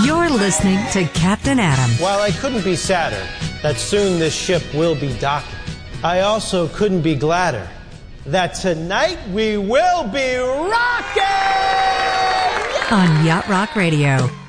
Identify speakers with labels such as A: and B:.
A: You're listening to Captain Adam.
B: While I couldn't be sadder that soon this ship will be docking, I also couldn't be gladder that tonight we will be rocking!
A: On Yacht Rock Radio.